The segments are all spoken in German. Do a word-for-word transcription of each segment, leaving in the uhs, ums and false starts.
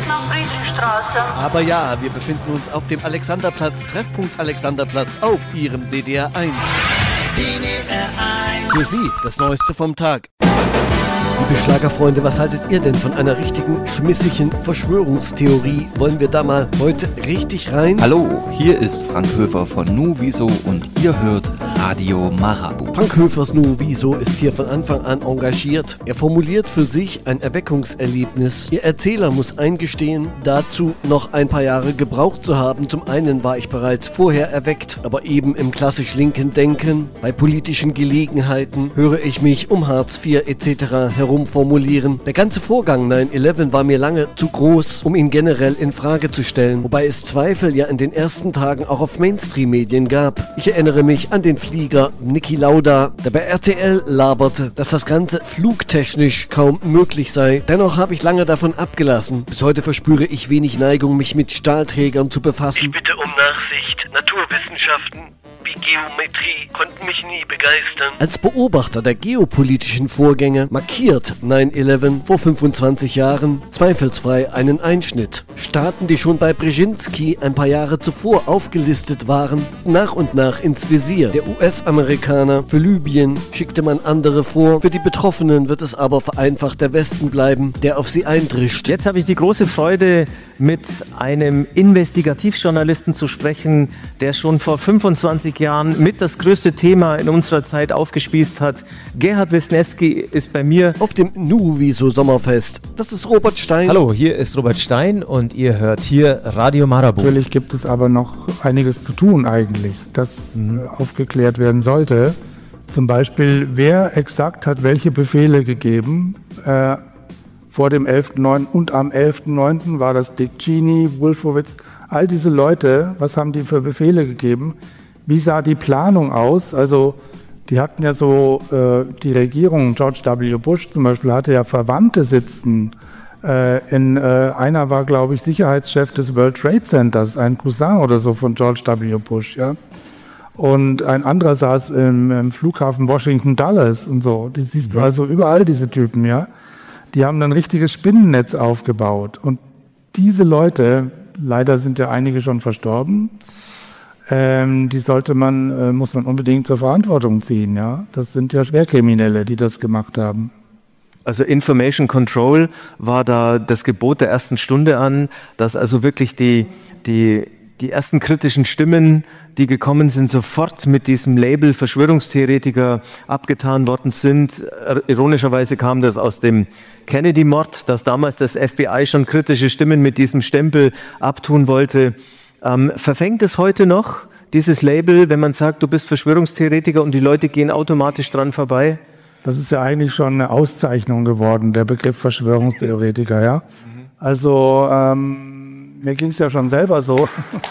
nach Friesenstraße. Aber ja, wir befinden uns auf dem Alexanderplatz, Treffpunkt Alexanderplatz auf Ihrem D D R eins. D D R eins. Für Sie das Neueste vom Tag. Liebe Schlagerfreunde, was haltet ihr denn von einer richtigen, schmissigen Verschwörungstheorie? Wollen wir da mal heute richtig rein? Hallo, hier ist Frank Höfer von Nuviso und ihr hört Radio Marabu. Frank Höfers Nuviso ist hier von Anfang an engagiert. Er formuliert für sich ein Erweckungserlebnis. Ihr Erzähler muss eingestehen, dazu noch ein paar Jahre gebraucht zu haben. Zum einen war ich bereits vorher erweckt, aber eben im klassisch linken Denken. Bei politischen Gelegenheiten höre ich mich um Hartz vier et cetera herum formulieren. Der ganze Vorgang neun elf war mir lange zu groß, um ihn generell in Frage zu stellen, wobei es Zweifel ja in den ersten Tagen auch auf Mainstream-Medien gab. Ich erinnere mich an den Flieger Niki Lauda, der bei R T L laberte, dass das Ganze flugtechnisch kaum möglich sei. Dennoch habe ich lange davon abgelassen. Bis heute verspüre ich wenig Neigung, mich mit Stahlträgern zu befassen. Ich bitte um Nachsicht. Naturwissenschaften wie Geometrie konnten mich nie begeistern. Als Beobachter der geopolitischen Vorgänge markiert neun elf vor fünfundzwanzig Jahren zweifelsfrei einen Einschnitt. Staaten, die schon bei Brzezinski ein paar Jahre zuvor aufgelistet waren, nach und nach ins Visier. Der U S-Amerikaner für Libyen schickte man andere vor. Für die Betroffenen wird es aber vereinfacht der Westen bleiben, der auf sie eindrischt. Jetzt habe ich die große Freude, mit einem Investigativjournalisten zu sprechen, der schon vor fünfundzwanzig Jahren mit das größte Thema in unserer Zeit aufgespießt hat. Gerhard Wisniewski ist bei mir auf dem Nuviso Sommerfest. Das ist Robert Stein. Hallo, hier ist Robert Stein und ihr hört hier Radio Marabu. Natürlich gibt es aber noch einiges zu tun eigentlich, das mhm. aufgeklärt werden sollte. Zum Beispiel, wer exakt hat welche Befehle gegeben. Äh, vor dem elften neunten und am elften neunten war das Dick Cheney, Wolfowitz, all diese Leute, was haben die für Befehle gegeben? Wie sah die Planung aus? Also die hatten ja so, äh, die Regierung, George W. Bush zum Beispiel, hatte ja Verwandte sitzen. Äh, in, äh, einer war, glaube ich, Sicherheitschef des World Trade Centers, ein Cousin oder so von George W. Bush, ja. Und ein anderer saß im, im Flughafen Washington Dulles und so. Die siehst du also überall, diese Typen, ja. Die haben dann ein richtiges Spinnennetz aufgebaut. Und diese Leute, leider sind ja einige schon verstorben, ähm, die sollte man, äh, muss man unbedingt zur Verantwortung ziehen, ja. Das sind ja Schwerkriminelle, die das gemacht haben. Also Information Control war da das Gebot der ersten Stunde an, dass also wirklich die, die, die ersten kritischen Stimmen, die gekommen sind, sofort mit diesem Label Verschwörungstheoretiker abgetan worden sind. Ironischerweise kam das aus dem Kennedy-Mord, dass damals das F B I schon kritische Stimmen mit diesem Stempel abtun wollte. Ähm, verfängt es heute noch, dieses Label, wenn man sagt, du bist Verschwörungstheoretiker und die Leute gehen automatisch dran vorbei? Das ist ja eigentlich schon eine Auszeichnung geworden, der Begriff Verschwörungstheoretiker, ja. Mhm. Also, ähm, mir ging es ja schon selber so.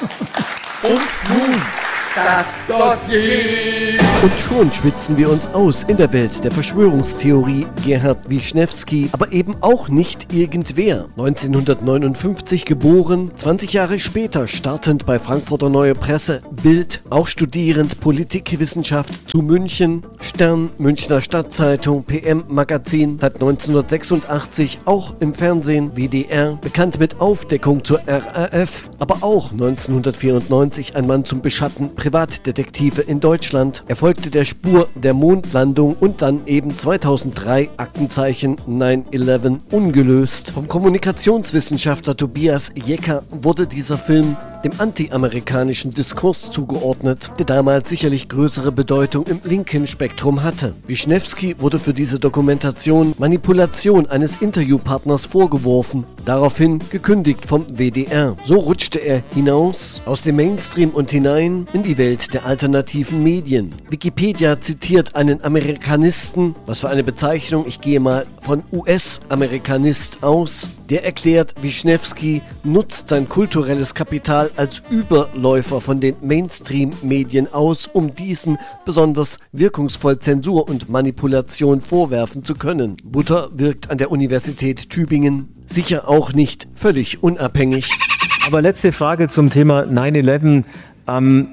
Und nun das Dossier. Und schon schwitzen wir uns aus in der Welt der Verschwörungstheorie. Gerhard Wisniewski, aber eben auch nicht irgendwer. neunzehnhundertneunundfünfzig geboren, zwanzig Jahre später startend bei Frankfurter Neue Presse, Bild, auch studierend Politikwissenschaft zu München, Stern, Münchner Stadtzeitung, P M Magazin, seit neunzehnhundertsechsundachtzig auch im Fernsehen, W D R, bekannt mit Aufdeckung zur R A F, aber auch neunzehnhundertvierundneunzig ein Mann zum Beschatten Privatdetektive in Deutschland. Er folgte der Spur der Mondlandung und dann eben zweitausenddrei Aktenzeichen neun elf ungelöst. Vom Kommunikationswissenschaftler Tobias Jecker wurde dieser Film dem anti-amerikanischen Diskurs zugeordnet, der damals sicherlich größere Bedeutung im linken Spektrum hatte. Wisniewski wurde für diese Dokumentation Manipulation eines Interviewpartners vorgeworfen, daraufhin gekündigt vom W D R. So rutschte er hinaus aus dem Mainstream und hinein in die Welt der alternativen Medien. Wikipedia zitiert einen Amerikanisten, was für eine Bezeichnung, ich gehe mal von U S-Amerikanist aus, der erklärt, Wisniewski nutzt sein kulturelles Kapital als Überläufer von den Mainstream-Medien aus, um diesen besonders wirkungsvoll Zensur und Manipulation vorwerfen zu können. Butter wirkt an der Universität Tübingen, sicher auch nicht völlig unabhängig. Aber letzte Frage zum Thema neun elf. Ähm,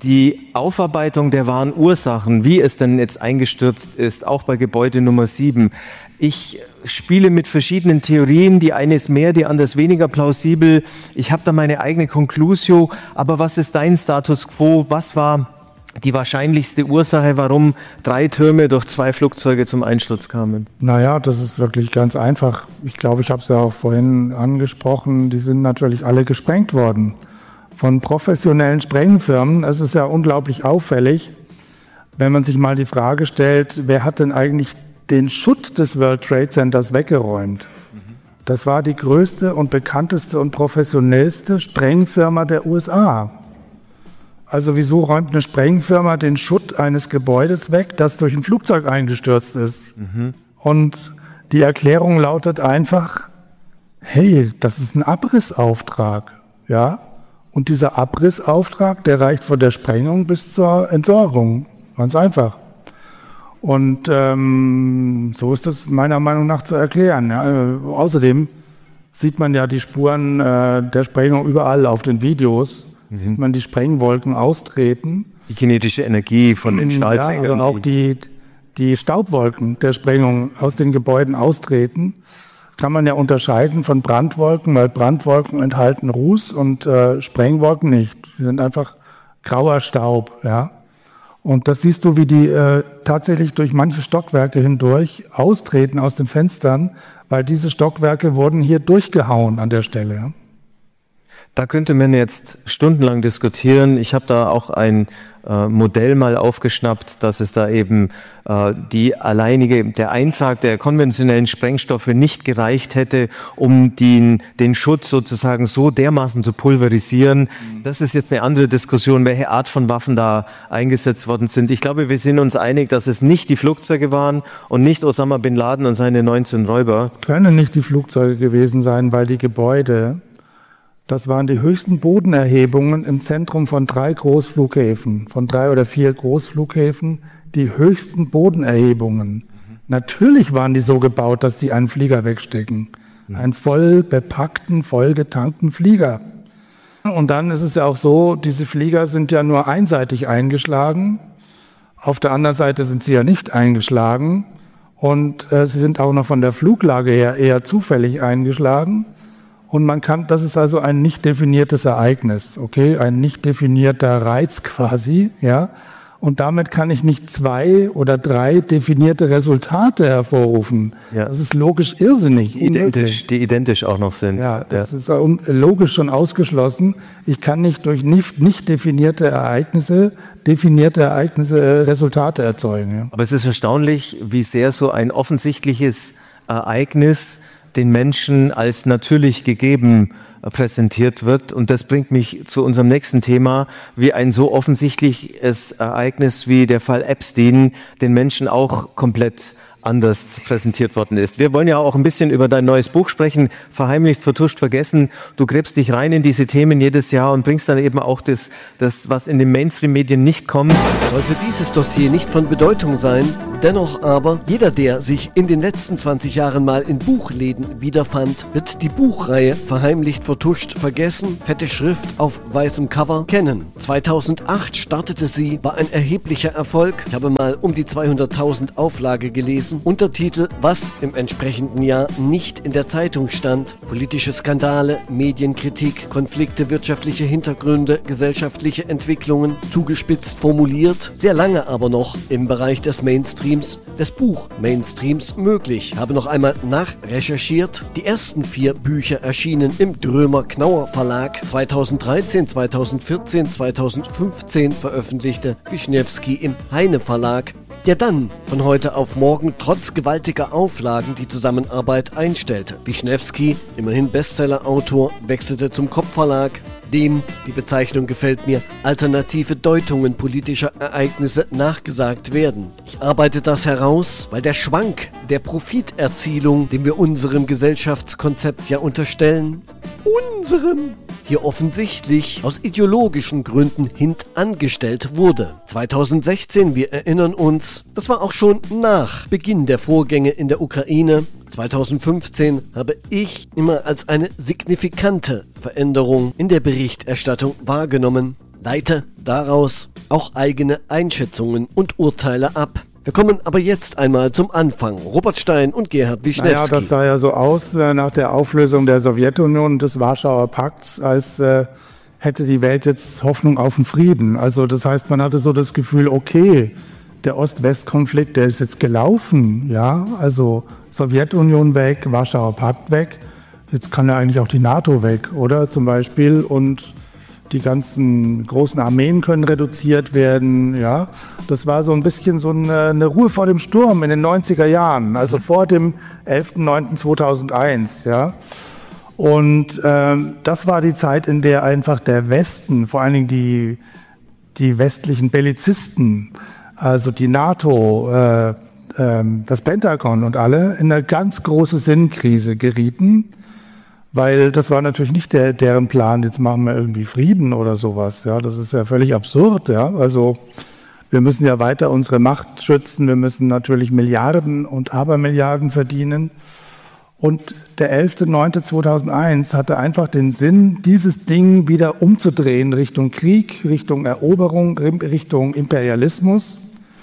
die Aufarbeitung der wahren Ursachen, wie es denn jetzt eingestürzt ist, auch bei Gebäude Nummer sieben. Ich spiele mit verschiedenen Theorien, die eine ist mehr, die andere ist weniger plausibel. Ich habe da meine eigene Conclusio, aber was ist dein Status quo? Was war die wahrscheinlichste Ursache, warum drei Türme durch zwei Flugzeuge zum Einsturz kamen? Naja, das ist wirklich ganz einfach. Ich glaube, ich habe es ja auch vorhin angesprochen, die sind natürlich alle gesprengt worden von professionellen Sprengfirmen. Es ist ja unglaublich auffällig, wenn man sich mal die Frage stellt, wer hat denn eigentlich den Schutt des World Trade Centers weggeräumt? Das war die größte und bekannteste und professionellste Sprengfirma der U S A. Also wieso räumt eine Sprengfirma den Schutt eines Gebäudes weg, das durch ein Flugzeug eingestürzt ist? Mhm. Und die Erklärung lautet einfach, hey, das ist ein Abrissauftrag, ja? Und dieser Abrissauftrag, der reicht von der Sprengung bis zur Entsorgung. Ganz einfach. Und ähm, so ist das meiner Meinung nach zu erklären. Ja. Äh, außerdem sieht man ja die Spuren äh, der Sprengung überall auf den Videos. Mhm. Sieht man die Sprengwolken austreten. Die kinetische Energie von den Stahlträgern. Ja, und auch die, die Staubwolken der Sprengung aus den Gebäuden austreten. Kann man ja unterscheiden von Brandwolken, weil Brandwolken enthalten Ruß und äh, Sprengwolken nicht. Die sind einfach grauer Staub, ja. Und das siehst du, wie die äh, tatsächlich durch manche Stockwerke hindurch austreten aus den Fenstern, weil diese Stockwerke wurden hier durchgehauen an der Stelle. Ja. Da könnte man jetzt stundenlang diskutieren. Ich habe da auch ein äh, Modell mal aufgeschnappt, dass es da eben äh, die alleinige, der Eintrag der konventionellen Sprengstoffe nicht gereicht hätte, um den, den Schutt sozusagen so dermaßen zu pulverisieren. Das ist jetzt eine andere Diskussion, welche Art von Waffen da eingesetzt worden sind. Ich glaube, wir sind uns einig, dass es nicht die Flugzeuge waren und nicht Osama Bin Laden und seine neunzehn Räuber. Es können nicht die Flugzeuge gewesen sein, weil die Gebäude, das waren die höchsten Bodenerhebungen im Zentrum von drei Großflughäfen, von drei oder vier Großflughäfen, die höchsten Bodenerhebungen. Mhm. Natürlich waren die so gebaut, dass die einen Flieger wegstecken. Mhm. Einen voll bepackten, voll getankten Flieger. Und dann ist es ja auch so, diese Flieger sind ja nur einseitig eingeschlagen. Auf der anderen Seite sind sie ja nicht eingeschlagen. Und äh, sie sind auch noch von der Fluglage her eher zufällig eingeschlagen. Und man kann, das ist also ein nicht definiertes Ereignis, okay, ein nicht definierter Reiz quasi, ja. Und damit kann ich nicht zwei oder drei definierte Resultate hervorrufen. Ja. Das ist logisch irrsinnig. Identisch, die identisch auch noch sind. Ja, das ja. ist logisch schon ausgeschlossen. Ich kann nicht durch nicht, nicht definierte Ereignisse, definierte Ereignisse Resultate erzeugen. Ja. Aber es ist erstaunlich, wie sehr so ein offensichtliches Ereignis den Menschen als natürlich gegeben präsentiert wird. Und das bringt mich zu unserem nächsten Thema, wie ein so offensichtliches Ereignis wie der Fall Epstein den Menschen auch komplett anders präsentiert worden ist. Wir wollen ja auch ein bisschen über dein neues Buch sprechen, Verheimlicht, Vertuscht, Vergessen. Du gräbst dich rein in diese Themen jedes Jahr und bringst dann eben auch das, das was in den Mainstream-Medien nicht kommt. Sollte dieses Dossier nicht von Bedeutung sein, dennoch aber, jeder, der sich in den letzten zwanzig Jahren mal in Buchläden wiederfand, wird die Buchreihe Verheimlicht, Vertuscht, Vergessen, fette Schrift auf weißem Cover kennen. zweitausendacht startete sie, war ein erheblicher Erfolg. Ich habe mal um die zweihunderttausend Auflage gelesen. Untertitel, was im entsprechenden Jahr nicht in der Zeitung stand. Politische Skandale, Medienkritik, Konflikte, wirtschaftliche Hintergründe, gesellschaftliche Entwicklungen, zugespitzt formuliert, sehr lange aber noch im Bereich des Mainstreams, des Buch-Mainstreams möglich. Habe noch einmal nachrecherchiert. Die ersten vier Bücher erschienen im Drömer-Knauer Verlag. zweitausenddreizehn, zweitausendvierzehn, zweitausendfünfzehn veröffentlichte Wischnewski im Heine Verlag, der dann von heute auf morgen trotz gewaltiger Auflagen die Zusammenarbeit einstellte. Wischnewski, immerhin Bestsellerautor, wechselte zum Kopfverlag, dem, die Bezeichnung gefällt mir, alternative Deutungen politischer Ereignisse nachgesagt werden. Ich arbeite das heraus, weil der Schwank der Profiterzielung, dem wir unserem Gesellschaftskonzept ja unterstellen, unserem, hier offensichtlich aus ideologischen Gründen hintangestellt wurde. zweitausendsechzehn, wir erinnern uns, das war auch schon nach Beginn der Vorgänge in der Ukraine. zweitausendfünfzehn habe ich immer als eine signifikante Veränderung in der Berichterstattung wahrgenommen. leite daraus auch eigene Einschätzungen und Urteile ab. Wir kommen aber jetzt einmal zum Anfang. Robert Stein und Gerhard Wischnewski. Naja, das sah ja so aus äh, nach der Auflösung der Sowjetunion und des Warschauer Pakts, als äh, hätte die Welt jetzt Hoffnung auf den Frieden. Also das heißt, man hatte so das Gefühl, okay, der Ost-West-Konflikt, der ist jetzt gelaufen, ja, also Sowjetunion weg, Warschauer Pakt weg, jetzt kann ja eigentlich auch die NATO weg, oder, zum Beispiel, und die ganzen großen Armeen können reduziert werden, ja. Das war so ein bisschen so eine, eine Ruhe vor dem Sturm in den neunziger Jahren, also vor dem elften neunten zweitausendeins, ja. Und ähm, das war die Zeit, in der einfach der Westen, vor allen Dingen die, die westlichen Bellizisten, also die NATO, äh, äh, das Pentagon und alle, in eine ganz große Sinnkrise gerieten, weil das war natürlich nicht der, deren Plan, jetzt machen wir irgendwie Frieden oder sowas. Ja, das ist ja völlig absurd. Ja, also wir müssen ja weiter unsere Macht schützen, wir müssen natürlich Milliarden und Abermilliarden verdienen. Und der elfte neunte zweitausendeins hatte einfach den Sinn, dieses Ding wieder umzudrehen Richtung Krieg, Richtung Eroberung, Richtung Imperialismus.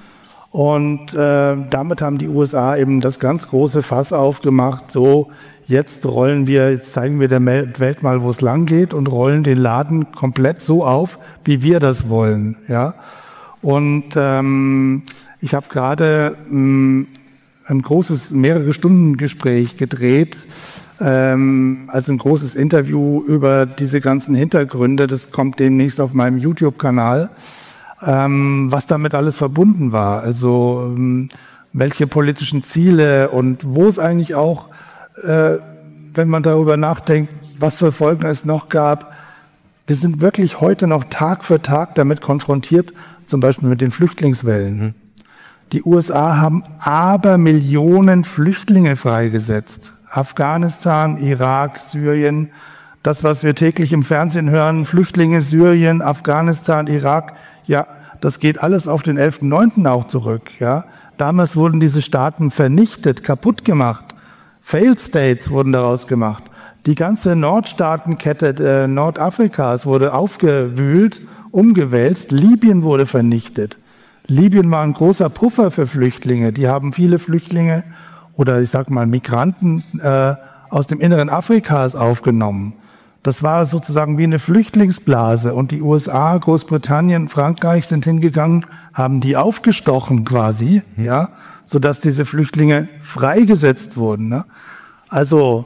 Und äh, damit haben die U S A eben das ganz große Fass aufgemacht, so jetzt rollen wir, jetzt zeigen wir der Welt mal, wo es lang geht und rollen den Laden komplett so auf, wie wir das wollen. Ja. Und ähm, ich habe gerade ähm, ein großes, mehrere Stunden Gespräch gedreht, ähm, also ein großes Interview über diese ganzen Hintergründe. Das kommt demnächst auf meinem YouTube-Kanal, ähm, was damit alles verbunden war. Also ähm, welche politischen Ziele und wo es eigentlich auch, äh, wenn man darüber nachdenkt, was für Folgen es noch gab. Wir sind wirklich heute noch Tag für Tag damit konfrontiert, zum Beispiel mit den Flüchtlingswellen. Mhm. Die U S A haben aber Millionen Flüchtlinge freigesetzt. Afghanistan, Irak, Syrien, das, was wir täglich im Fernsehen hören, Flüchtlinge, Syrien, Afghanistan, Irak, ja, das geht alles auf den elften neunten auch zurück. Ja. Damals wurden diese Staaten vernichtet, kaputt gemacht. Failed States wurden daraus gemacht. Die ganze Nordstaatenkette äh, Nordafrikas wurde aufgewühlt, umgewälzt. Libyen wurde vernichtet. Libyen war ein großer Puffer für Flüchtlinge. Die haben viele Flüchtlinge oder ich sag mal Migranten äh, aus dem Inneren Afrikas aufgenommen. Das war sozusagen wie eine Flüchtlingsblase und die U S A, Großbritannien, Frankreich sind hingegangen, haben die aufgestochen quasi, mhm. ja, sodass diese Flüchtlinge freigesetzt wurden. Ne? Also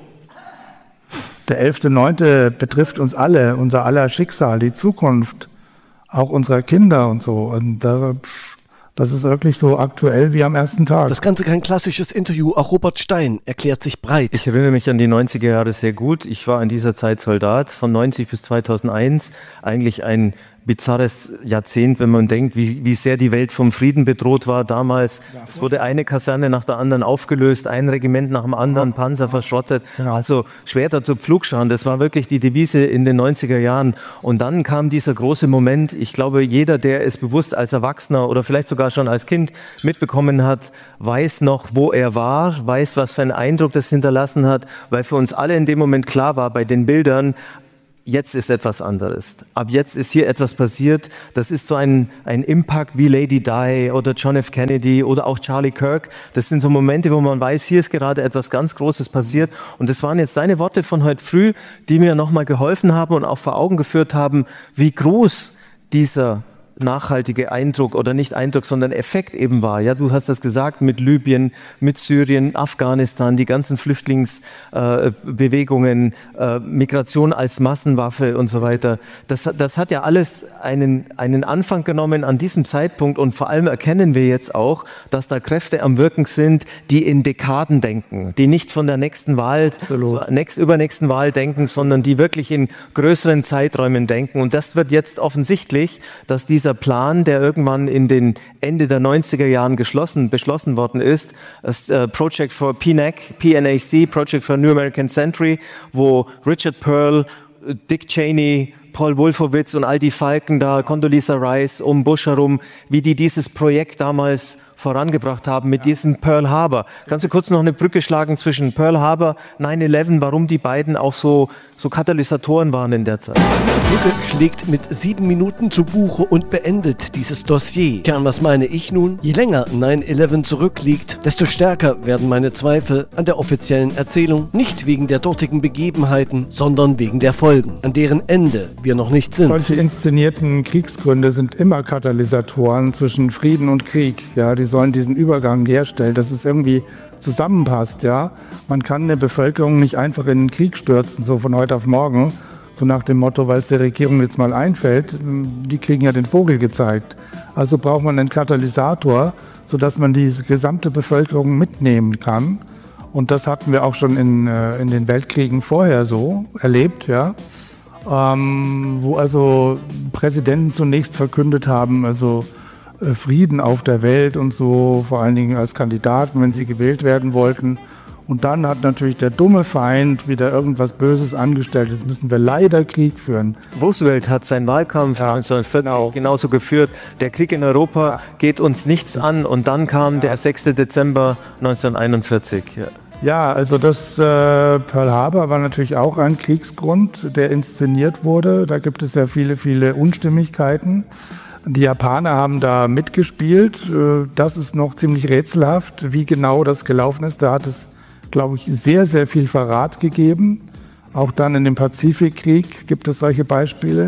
der elfte neunte betrifft uns alle, unser aller Schicksal, die Zukunft, auch unserer Kinder und so. Und da, das ist wirklich so aktuell wie am ersten Tag. Das Ganze kein klassisches Interview. Auch Robert Stein erklärt sich breit. Ich erinnere mich an die neunziger Jahre sehr gut. Ich war in dieser Zeit Soldat von neunzig bis zweitausendeins. Eigentlich ein bizarres Jahrzehnt, wenn man denkt, wie, wie sehr die Welt vom Frieden bedroht war damals. Es wurde eine Kaserne nach der anderen aufgelöst, ein Regiment nach dem anderen, Panzer verschrottet. Genau. Also Schwerter zu Pflugscharen, das war wirklich die Devise in den neunziger Jahren. Und dann kam dieser große Moment, ich glaube, jeder, der es bewusst als Erwachsener oder vielleicht sogar schon als Kind mitbekommen hat, weiß noch, wo er war, weiß, was für einen Eindruck das hinterlassen hat, weil für uns alle in dem Moment klar war, bei den Bildern, jetzt ist etwas anderes. Ab jetzt ist hier etwas passiert. Das ist so ein, ein Impact wie Lady Di oder John F. Kennedy oder auch Charlie Kirk. Das sind so Momente, wo man weiß, hier ist gerade etwas ganz Großes passiert. Und das waren jetzt seine Worte von heute früh, die mir nochmal geholfen haben und auch vor Augen geführt haben, wie groß dieser nachhaltige Eindruck oder nicht Eindruck, sondern Effekt eben war. Ja, du hast das gesagt mit Libyen, mit Syrien, Afghanistan, die ganzen Flüchtlingsbewegungen, äh, äh, Migration als Massenwaffe und so weiter. Das, das hat ja alles einen, einen Anfang genommen an diesem Zeitpunkt und vor allem erkennen wir jetzt auch, dass da Kräfte am Wirken sind, die in Dekaden denken, die nicht von der nächsten Wahl, nächst, übernächsten Wahl denken, sondern die wirklich in größeren Zeiträumen denken. Und das wird jetzt offensichtlich, dass diese Dieser Plan, der irgendwann in den Ende der neunziger Jahren geschlossen, beschlossen worden ist, das äh, Project for P N A C, P N A C, Project for New American Century, wo Richard Pearl, Dick Cheney, Paul Wolfowitz und all die Falken da, Condoleezza Rice, um Bush herum, wie die dieses Projekt damals vorangebracht haben mit diesem Pearl Harbor. Kannst du kurz noch eine Brücke schlagen zwischen Pearl Harbor, nine eleven, warum die beiden auch so, so Katalysatoren waren in der Zeit? Diese Brücke schlägt mit sieben Minuten zu Buche und beendet dieses Dossier. Tja, was meine ich nun? Je länger nine eleven zurückliegt, desto stärker werden meine Zweifel an der offiziellen Erzählung, nicht wegen der dortigen Begebenheiten, sondern wegen der Folgen, an deren Ende wir noch nicht sind. Solche inszenierten Kriegsgründe sind immer Katalysatoren zwischen Frieden und Krieg. Ja, die sollen diesen Übergang herstellen, dass es irgendwie zusammenpasst. Ja, man kann eine Bevölkerung nicht einfach in den Krieg stürzen, so von heute auf morgen, so nach dem Motto, weil es der Regierung jetzt mal einfällt. Die kriegen ja den Vogel gezeigt. Also braucht man einen Katalysator, sodass man diese gesamte Bevölkerung mitnehmen kann. Und das hatten wir auch schon in, in den Weltkriegen vorher so erlebt, ja. Ähm, wo also Präsidenten zunächst verkündet haben, also äh, Frieden auf der Welt und so, vor allen Dingen als Kandidaten, wenn sie gewählt werden wollten. Und dann hat natürlich der dumme Feind wieder irgendwas Böses angestellt. Jetzt müssen wir leider Krieg führen. Roosevelt hat seinen Wahlkampf ja, neunzehnhundertvierzig genau. genauso geführt. Der Krieg in Europa ja. geht uns nichts an. Und dann kam ja. der sechster Dezember neunzehnhunderteinundvierzig. Ja. Ja, also das äh, Pearl Harbor war natürlich auch ein Kriegsgrund, der inszeniert wurde. Da gibt es ja viele, viele Unstimmigkeiten. Die Japaner haben da mitgespielt. Das ist noch ziemlich rätselhaft, wie genau das gelaufen ist. Da hat es, glaube ich, sehr, sehr viel Verrat gegeben. Auch dann in dem Pazifikkrieg gibt es solche Beispiele.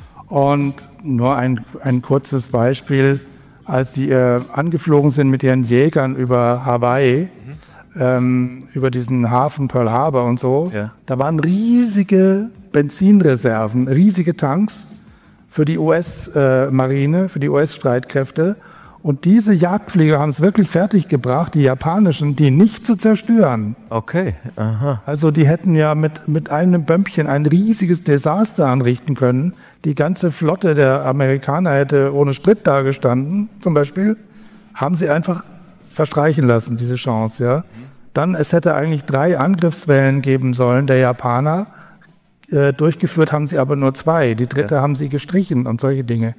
Und nur ein, ein kurzes Beispiel, als die äh, angeflogen sind mit ihren Jägern über Hawaii, mhm. ähm, über diesen Hafen Pearl Harbor und so, ja. da waren riesige Benzinreserven, riesige Tanks für die U S-Marine, äh, für die U S-Streitkräfte. Und diese Jagdflieger haben es wirklich fertiggebracht, die japanischen, die nicht zu zerstören. Okay, aha. Also die hätten ja mit, mit einem Bömpchen ein riesiges Desaster anrichten können. Die ganze Flotte der Amerikaner hätte ohne Sprit dagestanden, zum Beispiel. Haben sie einfach verstreichen lassen, diese Chance, ja. Dann, es hätte eigentlich drei Angriffswellen geben sollen, der Japaner. Äh, durchgeführt haben sie aber nur zwei. Die dritte ja. haben sie gestrichen und solche Dinge.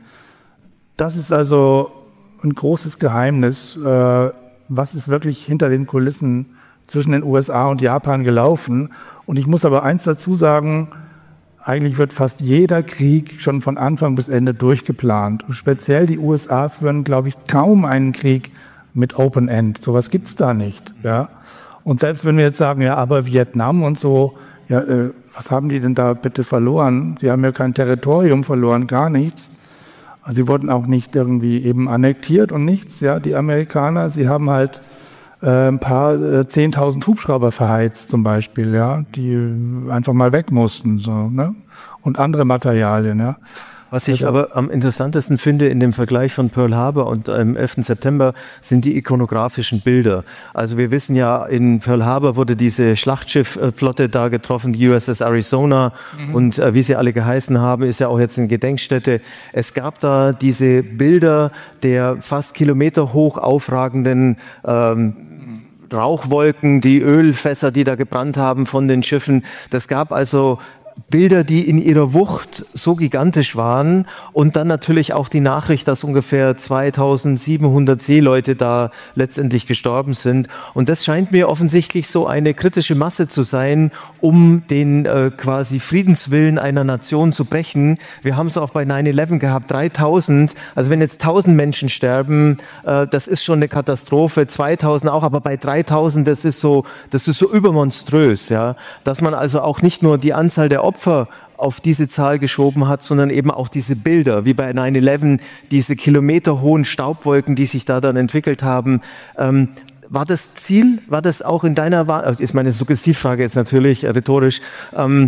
Das ist also ein großes Geheimnis. Äh, was ist wirklich hinter den Kulissen zwischen den U S A und Japan gelaufen? Und ich muss aber eins dazu sagen, eigentlich wird fast jeder Krieg schon von Anfang bis Ende durchgeplant. Und speziell die U S A führen, glaube ich, kaum einen Krieg mit Open End. Sowas gibt's da nicht. Ja? Und selbst wenn wir jetzt sagen, ja, aber Vietnam und so, ja, äh, was haben die denn da bitte verloren? Sie haben ja kein Territorium verloren, gar nichts. Also sie wurden auch nicht irgendwie eben annektiert und nichts. Ja, die Amerikaner, sie haben halt äh, ein paar äh, zehntausend Hubschrauber verheizt zum Beispiel, ja, die einfach mal weg mussten, so, ne? Und andere Materialien, ja. Was ich aber am interessantesten finde in dem Vergleich von Pearl Harbor und dem elften September sind die ikonografischen Bilder. Also wir wissen ja, in Pearl Harbor wurde diese Schlachtschiffflotte da getroffen, die U S S Arizona mhm. und äh, wie sie alle geheißen haben, ist ja auch jetzt eine Gedenkstätte. Es gab da diese Bilder der fast kilometerhoch aufragenden ähm, Rauchwolken, die Ölfässer, die da gebrannt haben von den Schiffen. Das gab also Bilder, die in ihrer Wucht so gigantisch waren und dann natürlich auch die Nachricht, dass ungefähr zweitausendsiebenhundert Seeleute da letztendlich gestorben sind. Und das scheint mir offensichtlich so eine kritische Masse zu sein, um den äh, quasi Friedenswillen einer Nation zu brechen. Wir haben es auch bei nine eleven gehabt, dreitausend. Also wenn jetzt tausend Menschen sterben, äh, das ist schon eine Katastrophe, zweitausend auch, aber bei dreitausend, das ist so, das ist so übermonströs, ja, dass man also auch nicht nur die Anzahl der Opfer auf diese Zahl geschoben hat, sondern eben auch diese Bilder, wie bei nine eleven, diese kilometerhohen Staubwolken, die sich da dann entwickelt haben. Ähm, war das Ziel, war das auch in deiner Wahl, ist meine Suggestivfrage jetzt natürlich, äh, rhetorisch, ähm,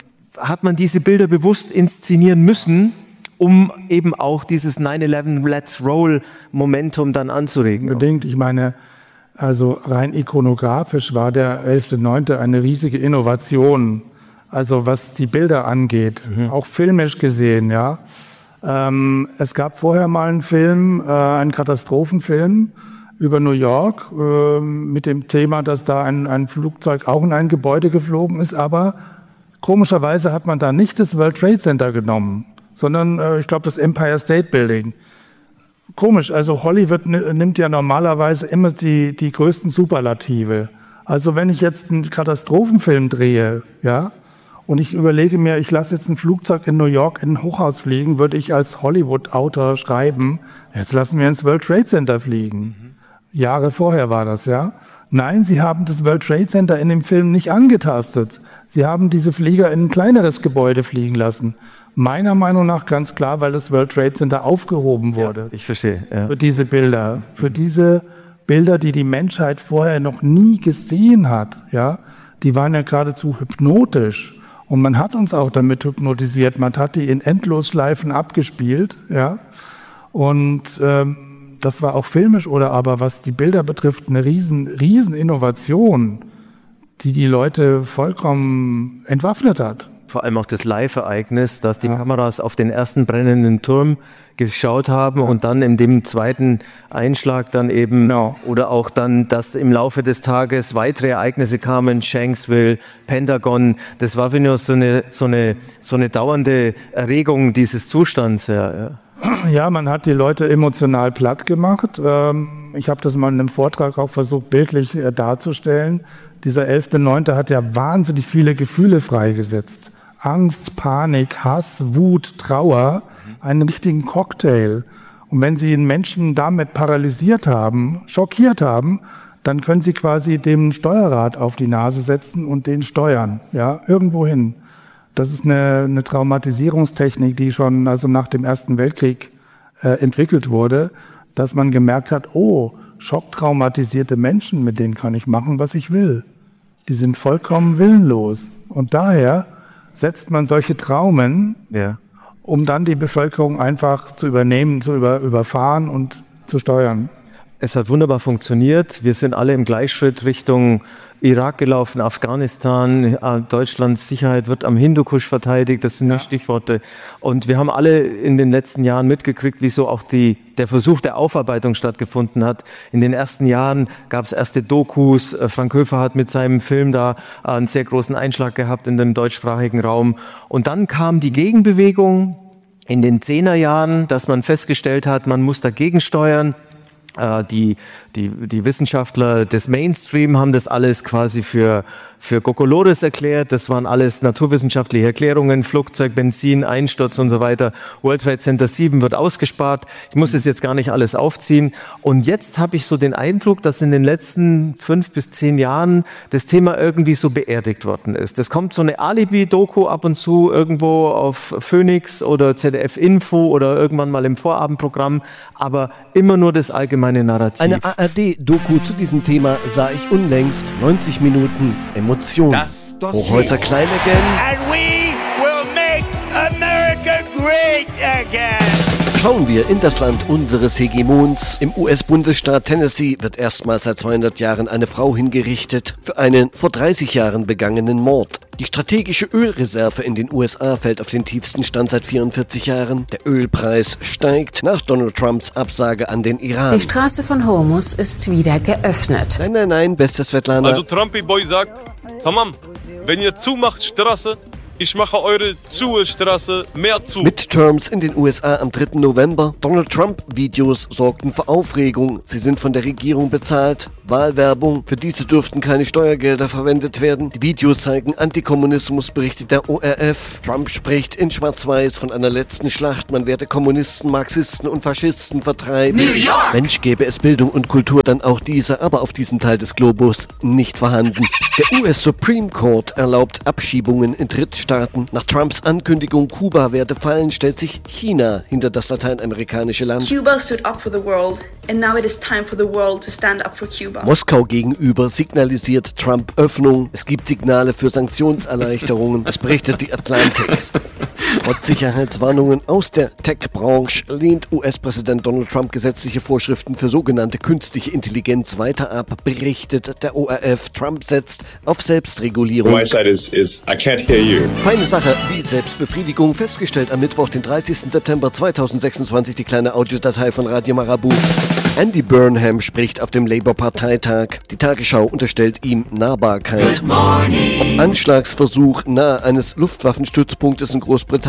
hat man diese Bilder bewusst inszenieren müssen, um eben auch dieses nine eleven Let's Roll Momentum dann anzuregen? Unbedingt, ich meine, also rein ikonografisch war der elfter neunte eine riesige Innovation. Also was die Bilder angeht, mhm. auch filmisch gesehen, ja. Ähm, es gab vorher mal einen Film, äh, einen Katastrophenfilm über New York äh, mit dem Thema, dass da ein, ein Flugzeug auch in ein Gebäude geflogen ist, aber komischerweise hat man da nicht das World Trade Center genommen, sondern äh, ich glaube das Empire State Building. komisch. Also Hollywood nimmt ja normalerweise immer die, die größten Superlative. Also wenn ich jetzt einen Katastrophenfilm drehe, ja, und ich überlege mir, ich lasse jetzt ein Flugzeug in New York in ein Hochhaus fliegen, würde ich als Hollywood-Autor schreiben, jetzt lassen wir ins World Trade Center fliegen. Mhm. Jahre vorher war das, ja. Nein, sie haben das World Trade Center in dem Film nicht angetastet. Sie haben diese Flieger in ein kleineres Gebäude fliegen lassen. Meiner Meinung nach ganz klar, weil das World Trade Center aufgehoben wurde. Ja, ich verstehe. Ja. Für diese Bilder, für diese Bilder, die die Menschheit vorher noch nie gesehen hat, ja. Die waren ja geradezu hypnotisch. Und man hat uns auch damit hypnotisiert. Man hat die in Endlosschleifen abgespielt, ja. Und ähm, das war auch filmisch oder aber was die Bilder betrifft eine riesen, riesen Innovation, die die Leute vollkommen entwaffnet hat. Vor allem auch das Live-Ereignis, dass die ja. Kameras auf den ersten brennenden Turm geschaut haben ja. und dann in dem zweiten Einschlag dann eben, no. oder auch dann, dass im Laufe des Tages weitere Ereignisse kamen, Shanksville, Pentagon, das war für mich so eine, so eine, so eine dauernde Erregung dieses Zustands. Ja, ja. Ja, man hat die Leute emotional platt gemacht. Ich habe das mal in einem Vortrag auch versucht, bildlich darzustellen. Dieser elfter neunte hat ja wahnsinnig viele Gefühle freigesetzt. Angst, Panik, Hass, Wut, Trauer, einen richtigen Cocktail. Und wenn Sie einen Menschen damit paralysiert haben, schockiert haben, dann können Sie quasi dem Steuerrad auf die Nase setzen und den steuern, ja, irgendwo hin. Das ist eine, eine Traumatisierungstechnik, die schon also nach dem Ersten Weltkrieg äh, entwickelt wurde, dass man gemerkt hat, oh, schocktraumatisierte Menschen, mit denen kann ich machen, was ich will. Die sind vollkommen willenlos. Und daher setzt man solche Traumen, ja. um dann die Bevölkerung einfach zu übernehmen, zu über, überfahren und zu steuern. Es hat wunderbar funktioniert. Wir sind alle im Gleichschritt Richtung Irak gelaufen, Afghanistan, Deutschlands Sicherheit wird am Hindukusch verteidigt, das sind ja. die Stichworte. Und wir haben alle in den letzten Jahren mitgekriegt, wieso auch die, der Versuch der Aufarbeitung stattgefunden hat. In den ersten Jahren gab es erste Dokus. Frank Höfer hat mit seinem Film da einen sehr großen Einschlag gehabt in dem deutschsprachigen Raum. Und dann kam die Gegenbewegung in den Zehnerjahren, dass man festgestellt hat, man muss dagegen steuern. Die, die, die Wissenschaftler des Mainstream haben das alles quasi für, für Kokolores erklärt. Das waren alles naturwissenschaftliche Erklärungen, Flugzeug, Benzin, Einsturz und so weiter. World Trade Center sieben wird ausgespart. Ich muss das jetzt gar nicht alles aufziehen. Und jetzt habe ich so den Eindruck, dass in den letzten fünf bis zehn Jahren das Thema irgendwie so beerdigt worden ist. Es kommt so eine Alibi-Doku ab und zu irgendwo auf Phoenix oder Z D F Info oder irgendwann mal im Vorabendprogramm, aber immer nur das allgemeine Narrativ. Eine A R D-Doku zu diesem Thema sah ich unlängst. neunzig Minuten Emotion. Das Hochholzer Klein again. And we will make America great again. Schauen wir in das Land unseres Hegemons. Im U S-Bundesstaat Tennessee wird erstmals seit zweihundert Jahren eine Frau hingerichtet für einen vor dreißig Jahren begangenen Mord. Die strategische Ölreserve in den U S A fällt auf den tiefsten Stand seit vierundvierzig Jahren. Der Ölpreis steigt nach Donald Trumps Absage an den Iran. Die Straße von Hormuz ist wieder geöffnet. Nein, nein, nein, beste Svetlana. Also Trumpy Boy sagt, tamam, wenn ihr zumacht Straße, ich mache eure Zustraße mehr zu. Midterms in den U S A am dritten November. Donald Trump-Videos sorgten für Aufregung. Sie sind von der Regierung bezahlt. Wahlwerbung. Für diese dürften keine Steuergelder verwendet werden. Die Videos zeigen Antikommunismus, berichtet der O R F. Trump spricht in Schwarz-Weiß von einer letzten Schlacht. Man werde Kommunisten, Marxisten und Faschisten vertreiben. New York! Mensch, gäbe es Bildung und Kultur, dann auch diese, aber auf diesem Teil des Globus nicht vorhanden. Der U S Supreme Court erlaubt Abschiebungen in Drittstaaten. Nach Trumps Ankündigung, Kuba werde fallen, stellt sich China hinter das lateinamerikanische Land. Cuba stood up for the world and now it is time for the world to stand up for Cuba. Moskau gegenüber signalisiert Trump Öffnung. Es gibt Signale für Sanktionserleichterungen. Es berichtet die Atlantic. Trotz Sicherheitswarnungen aus der Tech-Branche lehnt U S-Präsident Donald Trump gesetzliche Vorschriften für sogenannte künstliche Intelligenz weiter ab, berichtet der O R F. Trump setzt auf Selbstregulierung. My side is, is, I can't hear you. Feine Sache wie Selbstbefriedigung, festgestellt am Mittwoch, den dreißigsten September zweitausendsechsundzwanzig, die kleine Audiodatei von Radio Marabout. Andy Burnham spricht auf dem Labour-Parteitag. Die Tagesschau unterstellt ihm Nahbarkeit. Anschlagsversuch nahe eines Luftwaffenstützpunktes in Großbritannien.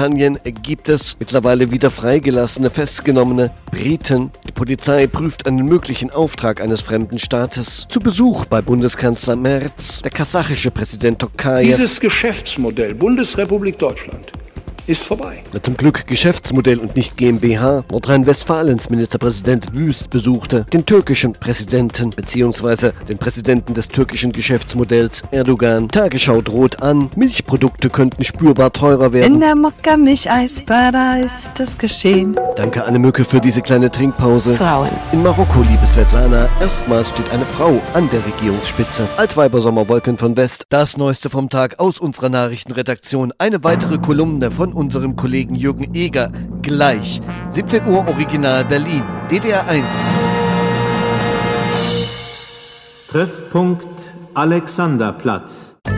Großbritannien gibt es mittlerweile wieder freigelassene, festgenommene Briten. Die Polizei prüft einen möglichen Auftrag eines fremden Staates. Zu Besuch bei Bundeskanzler Merz, der kasachische Präsident Tokayev. Dieses Geschäftsmodell Bundesrepublik Deutschland ist vorbei. Zum Glück Geschäftsmodell und nicht GmbH. Nordrhein-Westfalens Ministerpräsident Wüst besuchte den türkischen Präsidenten bzw. den Präsidenten des türkischen Geschäftsmodells Erdogan. Tagesschau droht an, Milchprodukte könnten spürbar teurer werden. In der Mokka-Milch-Eisbar, da ist das geschehen. Danke Anne Mücke für diese kleine Trinkpause. Frauen. In Marokko, liebe Svetlana, erstmals steht eine Frau an der Regierungsspitze. Altweiber Sommerwolken von West, das Neueste vom Tag aus unserer Nachrichtenredaktion. Eine weitere Kolumne von unserem Kollegen Jürgen Eger. Gleich. siebzehn Uhr Original Berlin. D D R eins. Treffpunkt Alexanderplatz.